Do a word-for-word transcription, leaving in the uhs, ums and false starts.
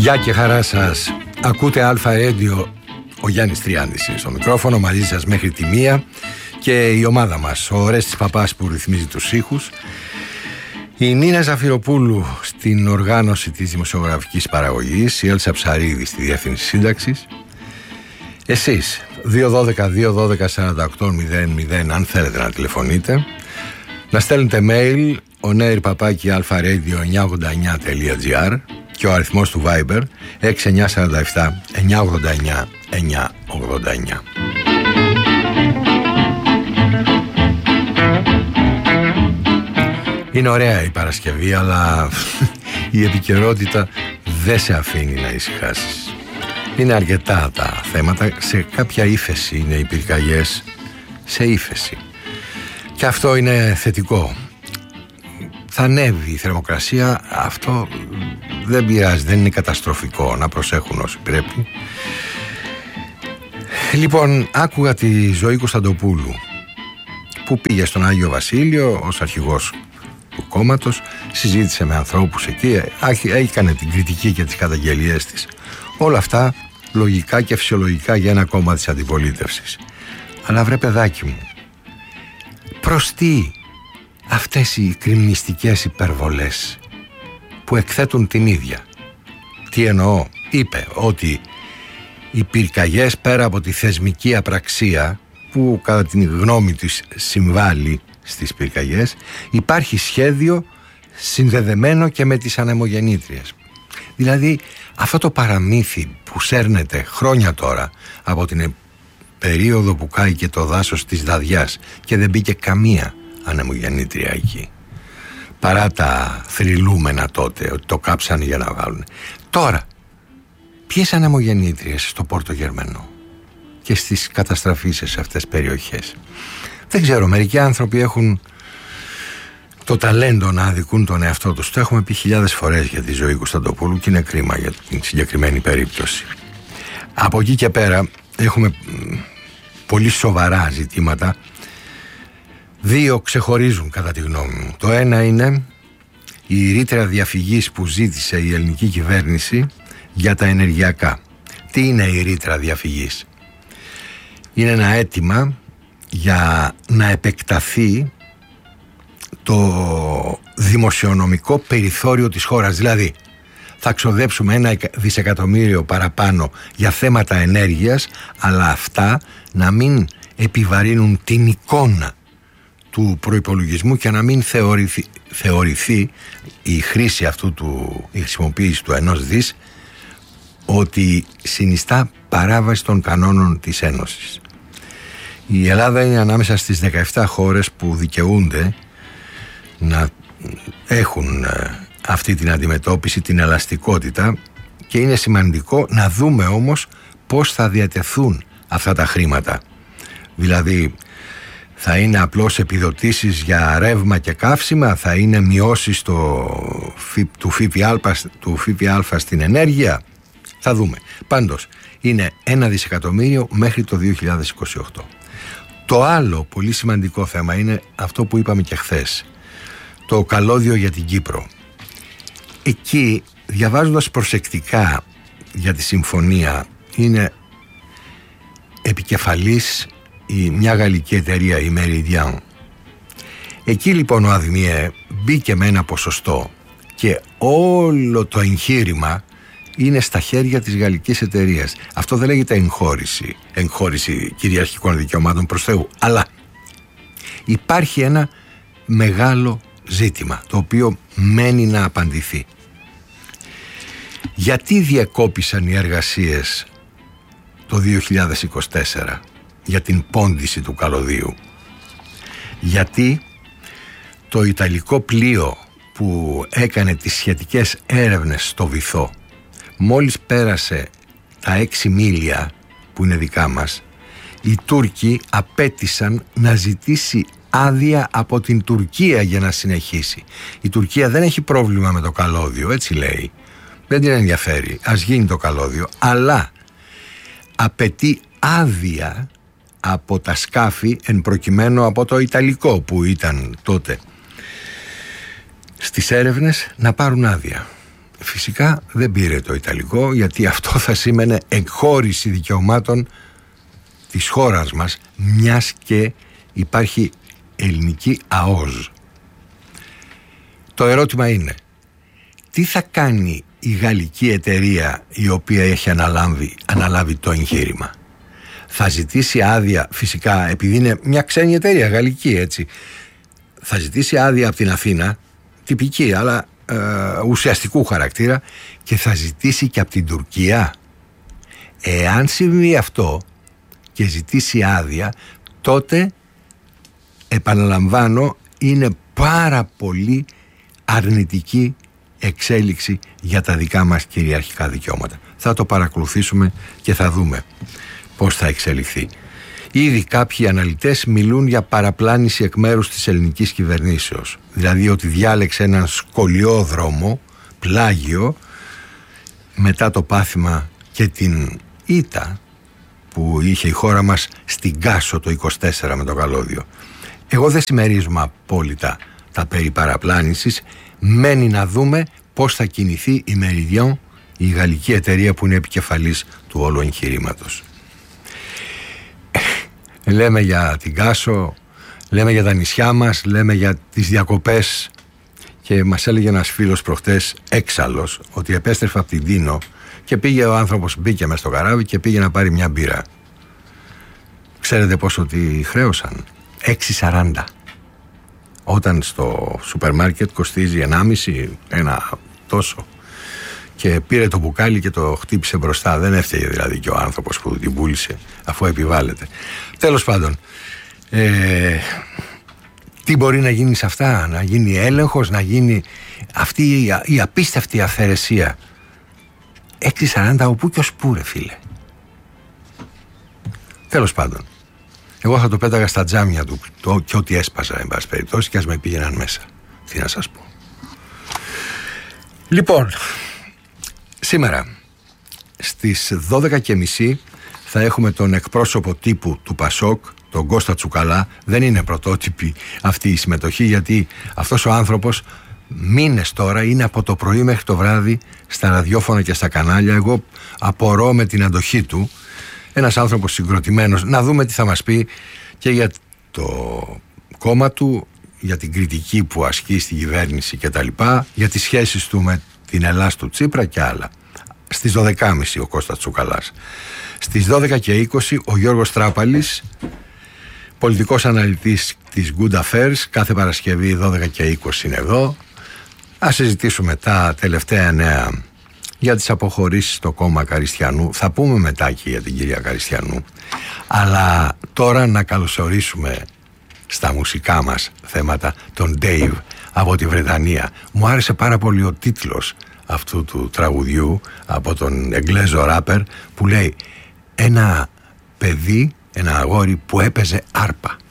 Γεια και χαρά σας. Ακούτε Αλφα Radio. Ο Γιάννης Τριάντης είναι στο μικρόφωνο, μαζί σας μέχρι τη μία. Και η ομάδα μας, ο Ορέστης Παπάς που ρυθμίζει τους ήχους, η Νίνα Ζαφυροπούλου στην οργάνωση της δημοσιογραφικής παραγωγής, η Έλσα Ψαρίδη στη διεύθυνση σύνταξης. Εσείς δύο δώδεκα δύο δώδεκα σαράντα οκτώ μηδέν μηδέν αν θέλετε να τηλεφωνείτε, να στέλνετε mail onair παπάκι alfaradio εννιακόσια ογδόντα εννιά τελεία τζι άρ και ο αριθμός του Viber έξι εννιά τέσσερα επτά εννιακόσια ογδόντα εννιά εννιακόσια ογδόντα εννιά. Είναι ωραία η Παρασκευή, αλλά η επικαιρότητα δεν σε αφήνει να ησυχάσεις. Είναι αρκετά τα θέματα, σε κάποια ύφεση είναι οι πυρκαγιές, σε ύφεση. Και αυτό είναι θετικό. Θα ανέβει η θερμοκρασία, αυτό δεν πειράζει, δεν είναι καταστροφικό, να προσέχουν όσοι πρέπει. Λοιπόν, άκουγα τη Ζωή Κωνσταντοπούλου που πήγε στον Άγιο Βασίλειο ως αρχηγός του κόμματος, συζήτησε με ανθρώπους εκεί, έκανε την κριτική και τις καταγγελίες της. Όλα αυτά λογικά και φυσιολογικά για ένα κόμμα της αντιπολίτευσης. Αλλά βρε παιδάκι μου, προς τι αυτές οι κριμνιστικές υπερβολές που εκθέτουν την ίδια? Τι εννοώ? Είπε ότι οι πυρκαγιές, πέρα από τη θεσμική απραξία που κατά την γνώμη της συμβάλλει στις πυρκαγιές, υπάρχει σχέδιο συνδεδεμένο και με τις ανεμογεννήτριες. Δηλαδή αυτό το παραμύθι που σέρνεται χρόνια τώρα από την περίοδο που κάηκε το δάσος της Δαδιάς και δεν μπήκε καμία ανεμογεννήτρια εκεί, παρά τα θρυλούμενα τότε ότι το κάψανε για να βάλουν. Τώρα ποιες ανεμογεννήτριες στο Πόρτο Γερμανό και στις καταστραφήσεις σε αυτές τις περιοχές? Δεν ξέρω, μερικοί άνθρωποι έχουν το ταλέντο να αδικούν τον εαυτό τους. Το έχουμε πει χιλιάδες φορές για τη Ζωή Κωνσταντοπούλου και είναι κρίμα για την συγκεκριμένη περίπτωση. Από εκεί και πέρα έχουμε πολύ σοβαρά ζητήματα. Δύο ξεχωρίζουν κατά τη γνώμη μου. Το ένα είναι η ρήτρα διαφυγής που ζήτησε η ελληνική κυβέρνηση για τα ενεργειακά. Τι είναι η ρήτρα διαφυγής? Είναι ένα αίτημα για να επεκταθεί το δημοσιονομικό περιθώριο της χώρας. Δηλαδή θα ξοδέψουμε ένα δισεκατομμύριο παραπάνω για θέματα ενέργειας, αλλά αυτά να μην επιβαρύνουν την εικόνα του προϋπολογισμού και να μην θεωρηθεί, θεωρηθεί η χρήση αυτού του, η χρησιμοποίηση του ενός δις ότι συνιστά παράβαση των κανόνων της Ένωσης. Η Ελλάδα είναι ανάμεσα στις δεκαεπτά χώρες που δικαιούνται να έχουν αυτή την αντιμετώπιση, την ελαστικότητα, και είναι σημαντικό να δούμε όμως πώς θα διατεθούν αυτά τα χρήματα. Δηλαδή θα είναι απλώς επιδοτήσεις για ρεύμα και καύσιμα, θα είναι μειώσεις το, του ΦΠΑ, του ΦΠΑ στην ενέργεια, θα δούμε. Πάντως είναι ένα δισεκατομμύριο μέχρι το δύο χιλιάδες είκοσι οκτώ. Το άλλο πολύ σημαντικό θέμα είναι αυτό που είπαμε και χθες, το καλώδιο για την Κύπρο. Εκεί, διαβάζοντας προσεκτικά για τη συμφωνία, είναι επικεφαλής η, μια γαλλική εταιρεία, η Meridian. Εκεί λοιπόν ο ΑΔΜΙΕ μπήκε με ένα ποσοστό και όλο το εγχείρημα είναι στα χέρια της γαλλικής εταιρείας. Αυτό δεν λέγεται εγχώρηση, εγχώρηση κυριαρχικών δικαιωμάτων προς Θεού, αλλά υπάρχει ένα μεγάλο ζήτημα το οποίο μένει να απαντηθεί. Γιατί διακόπησαν οι εργασίες το δύο χιλιάδες είκοσι τέσσερα για την πόντιση του καλωδίου? Γιατί το ιταλικό πλοίο που έκανε τις σχετικές έρευνες στο βυθό, μόλις πέρασε τα έξι μίλια που είναι δικά μας, οι Τούρκοι απέτησαν να ζητήσει άδεια από την Τουρκία για να συνεχίσει. Η Τουρκία δεν έχει πρόβλημα με το καλώδιο, έτσι λέει, δεν την ενδιαφέρει, ας γίνει το καλώδιο, αλλά απαιτεί άδεια από τα σκάφη, εν προκειμένου από το Ιταλικό που ήταν τότε στις έρευνες, να πάρουν άδεια. φυσικά δεν πήρε το Ιταλικό, γιατί αυτό θα σήμαινε εκχώρηση δικαιωμάτων της χώρας μας, μιας και υπάρχει ελληνική ΑΟΖ. Το ερώτημα είναι, τι θα κάνει η γαλλική εταιρεία η οποία έχει αναλάβει, αναλάβει το εγχείρημα? Θα ζητήσει άδεια, φυσικά επειδή είναι μια ξένη εταιρεία γαλλική, έτσι, θα ζητήσει άδεια από την Αθήνα, τυπική αλλά ε, ουσιαστικού χαρακτήρα, και θα ζητήσει και από την Τουρκία. Εάν συμβεί αυτό και ζητήσει άδεια, τότε, επαναλαμβάνω, είναι πάρα πολύ αρνητική εξέλιξη για τα δικά μας κυριαρχικά δικαιώματα. Θα το παρακολουθήσουμε και θα δούμε πώς θα εξελιχθεί. Ήδη κάποιοι αναλυτές μιλούν για παραπλάνηση εκ μέρους της ελληνικής κυβερνήσεως. Δηλαδή ότι διάλεξε έναν σκολιόδρομο, πλάγιο, μετά το πάθημα και την ήττα που είχε η χώρα μας στην Κάσο το είκοσι τέσσερα με το καλώδιο. Εγώ δεν συμμερίζομαι απόλυτα τα περί παραπλάνησης. Μένει να δούμε πώς θα κινηθεί η Meridian, η γαλλική εταιρεία που είναι επικεφαλής του όλου εγχειρήματος. Λέμε για την Κάσο, λέμε για τα νησιά μας, λέμε για τις διακοπές, και μας έλεγε ένας φίλος προχτές, έξαλλος, ότι επέστρεφε από την Τίνο και πήγε ο άνθρωπος, μπήκε μες στο καράβι και πήγε να πάρει μια μπύρα. Ξέρετε πόσο τη χρέωσαν? έξι σαράντα. Όταν στο σούπερ μάρκετ κοστίζει ενάμιση, ένα τόσο. Και πήρε το μπουκάλι και το χτύπησε μπροστά. Δεν έφταιγε δηλαδή και ο άνθρωπος που την πούλησε, αφού επιβάλλεται. Τέλος πάντων, ε, τι μπορεί να γίνει σε αυτά? Να γίνει έλεγχος, να γίνει αυτή η, η απίστευτη αυθαιρεσία. έξι σαράντα οπού και ως πού, ρε φίλε. Τέλος πάντων, εγώ θα το πέταγα στα τζάμια του το, και ό,τι έσπαζα, εν πάση περιπτώσει, και ας με πήγαιναν μέσα. Τι να σας πω. Λοιπόν, σήμερα στις δώδεκα και μισή θα έχουμε τον εκπρόσωπο τύπου του Πασόκ, τον Κώστα Τσουκαλά. Δεν είναι πρωτότυπη αυτή η συμμετοχή, γιατί αυτός ο άνθρωπος μήνες τώρα είναι από το πρωί μέχρι το βράδυ στα ραδιόφωνα και στα κανάλια. Εγώ απορώ με την αντοχή του. Ένας άνθρωπος συγκροτημένος. Να δούμε τι θα μας πει και για το κόμμα του, για την κριτική που ασκεί στην κυβέρνηση και τα λοιπά, για τις σχέσεις του με την Ελλάδα του Τσίπρα και άλλα. Στις δώδεκα και μισή ο Κώστας Τσουκαλάς. Στις δώδεκα και είκοσι ο Γιώργος Τράπαλης, πολιτικός αναλυτής της Good Affairs. Κάθε Παρασκευή δώδεκα και είκοσι είναι εδώ. Ας συζητήσουμε τα τελευταία νέα για τις αποχωρήσεις στο κόμμα Καριστιανού. Θα πούμε μετά και για την κυρία Καριστιανού. Αλλά τώρα να καλωσορίσουμε στα μουσικά μας θέματα τον Dave από τη Βρετανία. Μου άρεσε πάρα πολύ ο τίτλος αυτού του τραγουδιού από τον Εγγλέζο ράπερ, που λέει ένα παιδί, ένα αγόρι που έπαιζε άρπα.